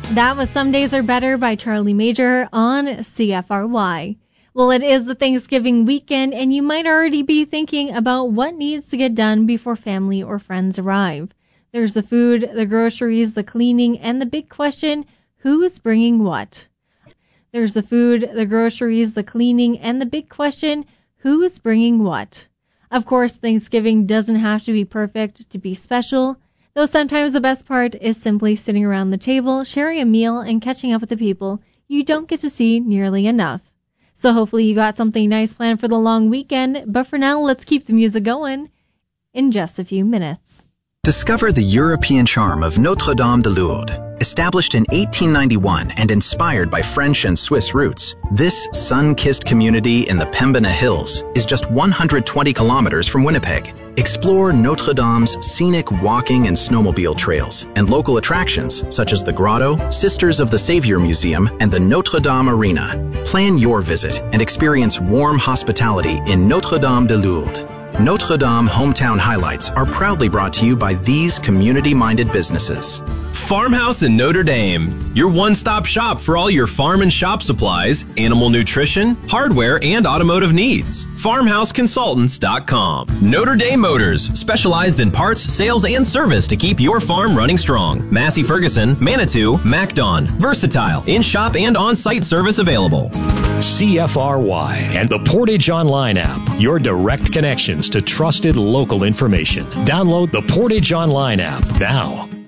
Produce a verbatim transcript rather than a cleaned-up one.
That was Some Days Are Better by Charlie Major on C F R Y. Well, it is the Thanksgiving weekend, and you might already be thinking about what needs to get done before family or friends arrive. There's the food, the groceries, the cleaning, and the big question, who's bringing what? There's the food, the groceries, the cleaning, and the big question, who's bringing what? Of course, Thanksgiving doesn't have to be perfect to be special, though sometimes the best part is simply sitting around the table, sharing a meal, and catching up with the people you don't get to see nearly enough. So hopefully you got something nice planned for the long weekend, but for now, let's keep the music going in just a few minutes. Discover the European charm of Notre-Dame de Lourdes. Established in eighteen ninety-one and inspired by French and Swiss roots, this sun-kissed community in the Pembina Hills is just one hundred twenty kilometers from Winnipeg. Explore Notre Dame's scenic walking and snowmobile trails and local attractions such as the Grotto, Sisters of the Savior Museum, and the Notre Dame Arena. Plan your visit and experience warm hospitality in Notre-Dame de Lourdes. Notre Dame Hometown Highlights are proudly brought to you by these community-minded businesses. Farmhouse in Notre Dame, your one-stop shop for all your farm and shop supplies, animal nutrition, hardware, and automotive needs. farmhouse consultants dot com. Notre Dame Motors, specialized in parts, sales, and service to keep your farm running strong. Massey Ferguson, Manitou, MacDon, Versatile, in-shop and on-site service available. C F R Y and the Portage Online app, your direct connections to trusted local information. Download the Portage Online app now.